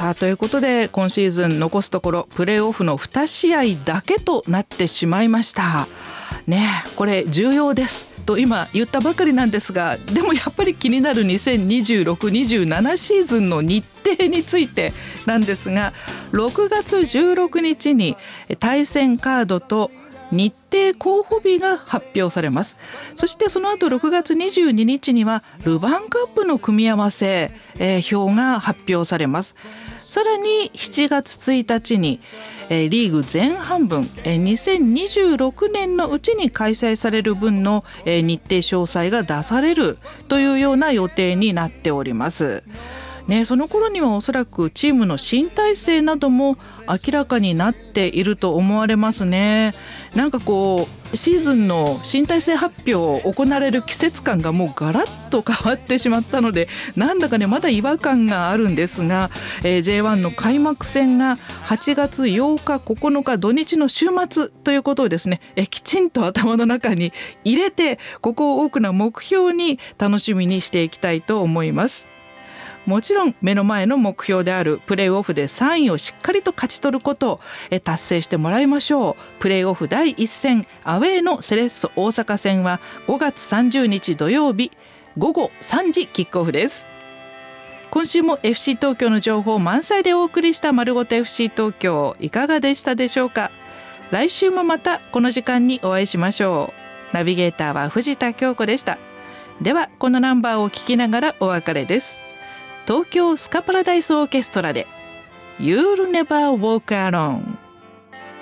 さあということで今シーズン残すところプレーオフの2試合だけとなってしまいましたね。これ重要ですと今言ったばかりなんですが、でもやっぱり気になる2026-27シーズンの日程についてなんですが、6月16日に対戦カードと日程候補日が発表されます。そしてその後6月22日にはルヴァンカップの組み合わせ、表が発表されます。さらに7月1日にリーグ前半分2026年のうちに開催される分の日程詳細が出されるというような予定になっておりますね。その頃にはおそらくチームの新体制なども明らかになっていると思われますね。なんかこうシーズンの新体制発表を行われる季節感がもうガラッと変わってしまったので、なんだかねまだ違和感があるんですが、J1 の開幕戦が8月8日9日土日の週末ということをですね、きちんと頭の中に入れて、ここを大きな目標に楽しみにしていきたいと思います。もちろん目の前の目標であるプレーオフで3位をしっかりと勝ち取ることを達成してもらいましょう。プレーオフ第1戦アウェーのセレッソ大阪戦は5月30日土曜日午後3時キックオフです。今週も FC 東京の情報満載でお送りした丸ごと FC 東京、いかがでしたでしょうか。来週もまたこの時間にお会いしましょう。ナビゲーターは藤田京子でした。ではこのナンバーを聞きながらお別れです。東京スカパラダイスオーケストラで You'll Never Walk Alone。